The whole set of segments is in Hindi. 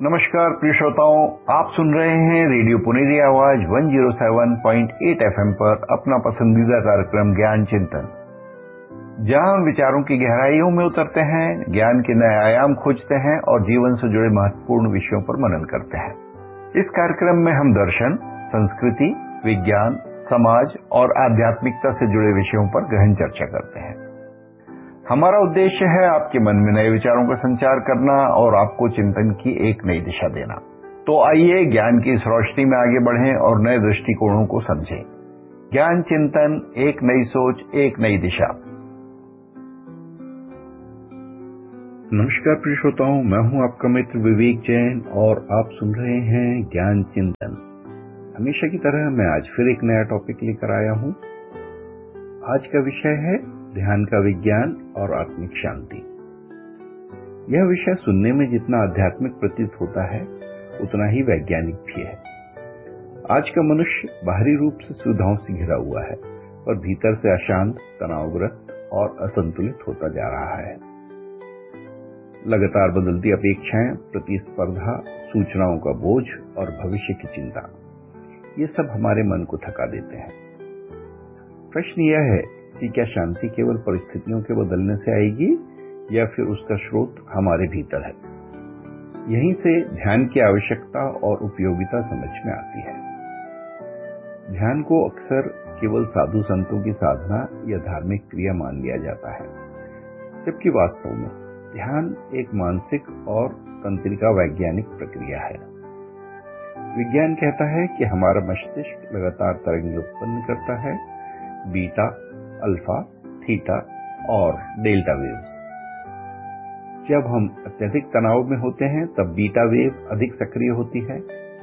नमस्कार प्रिय श्रोताओं, आप सुन रहे हैं रेडियो पुनेरी आवाज 107.8 FM पर अपना पसंदीदा कार्यक्रम ज्ञान चिंतन, जहां हम विचारों की गहराइयों में उतरते हैं, ज्ञान के नए आयाम खोजते हैं और जीवन से जुड़े महत्वपूर्ण विषयों पर मनन करते हैं। इस कार्यक्रम में हम दर्शन, संस्कृति, विज्ञान, समाज और आध्यात्मिकता से जुड़े विषयों पर गहन चर्चा करते हैं। हमारा उद्देश्य है आपके मन में नए विचारों का संचार करना और आपको चिंतन की एक नई दिशा देना। तो आइए ज्ञान की इस रोशनी में आगे बढ़ें और नए दृष्टिकोणों को समझें। ज्ञान चिंतन, एक नई सोच, एक नई दिशा। नमस्कार प्रिय श्रोताओं, मैं हूं आपका मित्र विवेक जैन और आप सुन रहे हैं ज्ञान चिंतन। हमेशा की तरह मैं आज फिर एक नया टॉपिक लेकर आया हूं। आज का विषय है ध्यान का विज्ञान और आत्मिक शांति। यह विषय सुनने में जितना आध्यात्मिक प्रतीत होता है, उतना ही वैज्ञानिक भी है। आज का मनुष्य बाहरी रूप से सुविधाओं से घिरा हुआ है, पर भीतर से अशांत, तनावग्रस्त और असंतुलित होता जा रहा है। लगातार बदलती अपेक्षाएं, प्रतिस्पर्धा, सूचनाओं का बोझ और भविष्य की चिंता, ये सब हमारे मन को थका देते हैं। प्रश्न यह है कि क्या शांति केवल परिस्थितियों के बदलने से आएगी या फिर उसका स्रोत हमारे भीतर है? यहीं से ध्यान की आवश्यकता और उपयोगिता समझ में आती है। ध्यान को अक्सर केवल साधु संतों की साधना या धार्मिक क्रिया मान लिया जाता है, जबकि वास्तव में ध्यान एक मानसिक और तंत्रिका वैज्ञानिक प्रक्रिया है। विज्ञान कहता है कि हमारा मस्तिष्क लगातार तरंगें उत्पन्न करता है, बीटा, अल्फा, थीटा और डेल्टा वेव्स। जब हम अत्यधिक तनाव में होते हैं तब बीटा वेव अधिक सक्रिय होती है।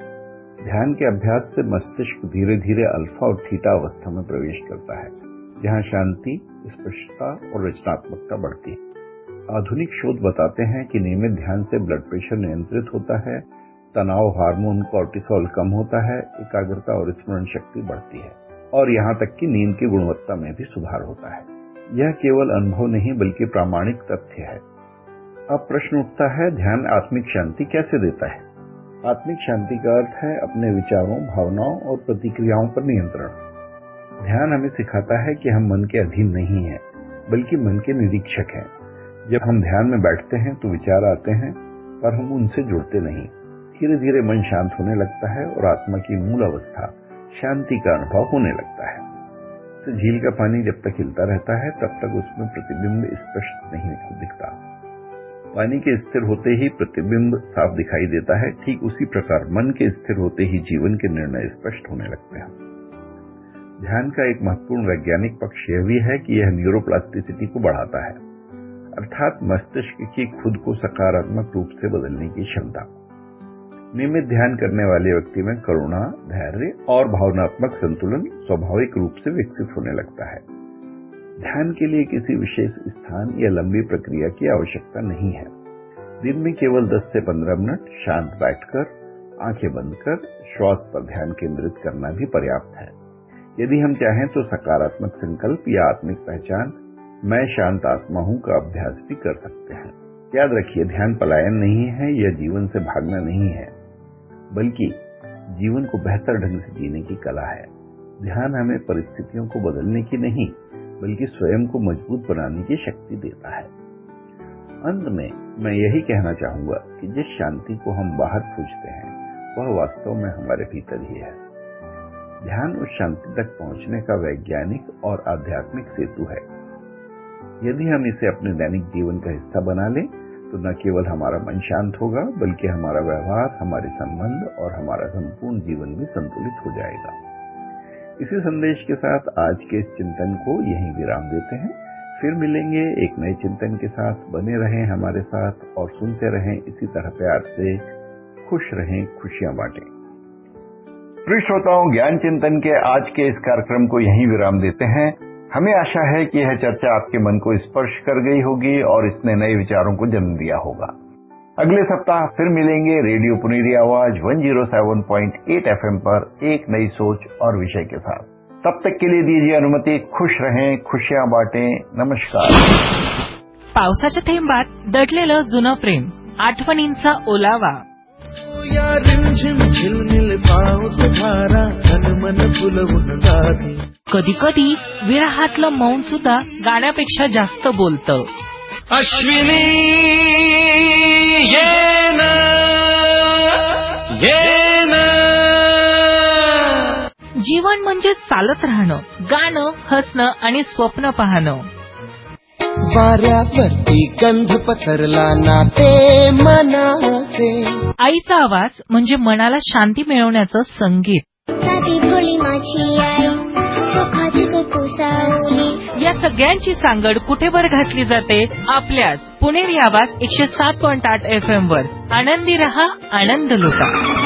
ध्यान के अभ्यास से मस्तिष्क धीरे धीरे अल्फा और थीटा अवस्था में प्रवेश करता है, जहां शांति, स्पष्टता और रचनात्मकता बढ़ती है। आधुनिक शोध बताते हैं कि नियमित ध्यान से ब्लड प्रेशर नियंत्रित होता है, तनाव हार्मोन कोर्टिसोल कम होता है, एकाग्रता और स्मरण शक्ति बढ़ती है और यहां तक कि नींद की गुणवत्ता में भी सुधार होता है। यह केवल अनुभव नहीं बल्कि प्रामाणिक तथ्य है। अब प्रश्न उठता है, ध्यान आत्मिक शांति कैसे देता है? आत्मिक शांति का अर्थ है अपने विचारों, भावनाओं और प्रतिक्रियाओं पर नियंत्रण। ध्यान हमें सिखाता है कि हम मन के अधीन नहीं हैं, बल्कि मन के निरीक्षक हैं। जब हम ध्यान में बैठते हैं तो विचार आते हैं, पर हम उनसे जुड़ते नहीं। धीरे धीरे मन शांत होने लगता है और आत्मा की मूल अवस्था शांति का अनुभव होने लगता है। झील का पानी जब तक हिलता रहता है तब तक उसमें प्रतिबिंब स्पष्ट नहीं दिखता। पानी के स्थिर होते ही प्रतिबिंब साफ दिखाई देता है। ठीक उसी प्रकार मन के स्थिर होते ही जीवन के निर्णय स्पष्ट होने लगते हैं। ध्यान का एक महत्वपूर्ण वैज्ञानिक पक्ष यह भी है कि यह न्यूरोप्लास्टिसिटी को बढ़ाता है, अर्थात मस्तिष्क की खुद को सकारात्मक रूप से बदलने की क्षमता। नियमित ध्यान करने वाले व्यक्ति में करुणा, धैर्य और भावनात्मक संतुलन स्वाभाविक रूप से विकसित होने लगता है। ध्यान के लिए किसी विशेष स्थान या लंबी प्रक्रिया की आवश्यकता नहीं है। दिन में केवल 10 से 15 मिनट शांत बैठकर, आंखें बंद कर श्वास पर ध्यान केंद्रित करना भी पर्याप्त है। यदि हम चाहें तो सकारात्मक संकल्प या आत्मिक पहचान, मैं शांत आत्मा हूं का अभ्यास भी कर सकते हैं। याद रखिए, ध्यान पलायन नहीं है या जीवन से भागना नहीं है, बल्कि जीवन को बेहतर ढंग से जीने की कला है। ध्यान हमें परिस्थितियों को बदलने की नहीं, बल्कि स्वयं को मजबूत बनाने की शक्ति देता है। अंत में मैं यही कहना चाहूंगा कि जिस शांति को हम बाहर खोजते हैं, वह वास्तव में हमारे भीतर ही है। ध्यान उस शांति तक पहुंचने का वैज्ञानिक और आध्यात्मिक सेतु है। यदि हम इसे अपने दैनिक जीवन का हिस्सा बना लें तो न केवल हमारा मन शांत होगा, बल्कि हमारा व्यवहार, हमारे संबंध और हमारा संपूर्ण जीवन भी संतुलित हो जाएगा। इसी संदेश के साथ आज के इस चिंतन को यहीं विराम देते हैं। फिर मिलेंगे एक नए चिंतन के साथ। बने रहें हमारे साथ और सुनते रहें इसी तरह प्यार से। खुश रहें, खुशियां बांटें। प्रिय श्रोताओं, ज्ञान चिंतन के आज के इस कार्यक्रम को यहीं विराम देते हैं। हमें आशा है कि यह चर्चा आपके मन को स्पर्श कर गई होगी और इसने नए विचारों को जन्म दिया होगा। अगले सप्ताह फिर मिलेंगे रेडियो पुनेरी आवाज 107.8 FM पर एक नई सोच और विषय के साथ। तब तक के लिए दीजिए अनुमति। खुश रहें, खुशियां बांटें। नमस्कार। पावसाच्या थेंबात दडलेलं जुनं प्रेम, आठवणींचा ओलावा, या रिमझिम झिलमिल पाऊस धारा तन मन फुलवून जाते. कधी कधी विरहातलं मौन सुद्धा गाण्यापेक्षा जास्त बोलतं. अश्विनी ये ना ये ना. जीवन म्हणजे चालत राहणं, गाणं, हसणं आणि स्वप्न पाहणं. वाऱ्यावरती गंध पसरला ना ते मनाचे. आईचा आवाज म्हणजे मनाला शांती मिळवण्याचं संगीत. साधी भोळी माझी आई सुखाची कुसावली. या सगळ्यांची सांगड कुठे वर घातली जाते? आपल्याच पुणेरी आवाज 107.8 FM वर. आनंदी रहा, आनंद लुटा.